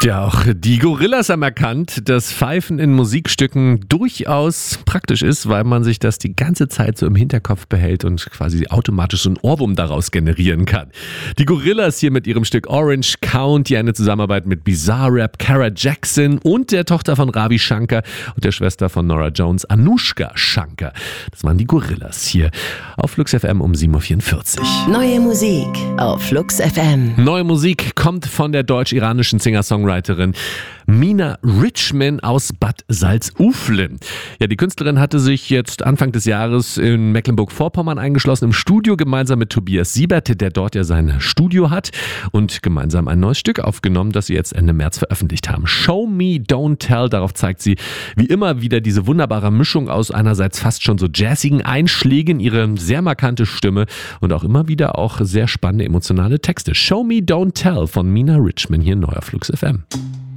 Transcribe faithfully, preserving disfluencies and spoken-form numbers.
Ja, auch die Gorillas haben erkannt, dass Pfeifen in Musikstücken durchaus praktisch ist, weil man sich das die ganze Zeit so im Hinterkopf behält und quasi automatisch so einen Ohrwurm daraus generieren kann. Die Gorillas hier mit ihrem Stück Orange County, eine Zusammenarbeit mit Bizarrap, Cara Jackson und der Tochter von Ravi Shankar und der Schwester von Norah Jones, Anushka Shankar. Das waren die Gorillas hier auf Flux F M um sieben Uhr vierundvierzig. Neue Musik auf Flux F M. Neue Musik kommt von der deutsch-iranischen Singer-Songwriterin Mina Richman aus Bad Salzuflen. Ja, die Künstlerin hatte sich jetzt Anfang des Jahres in Mecklenburg-Vorpommern eingeschlossen im Studio, gemeinsam mit Tobias Siebert, der dort ja sein Studio hat, und gemeinsam ein neues Stück aufgenommen, das sie jetzt Ende März veröffentlicht haben. Show Me, Don't Tell. Darauf zeigt sie wie immer wieder diese wunderbare Mischung aus einerseits fast schon so jazzigen Einschlägen, ihre sehr markante Stimme und auch immer wieder auch sehr spannende emotionale Texte. Show Me, Don't Tell von Mina Richman hier neu auf Flux F M.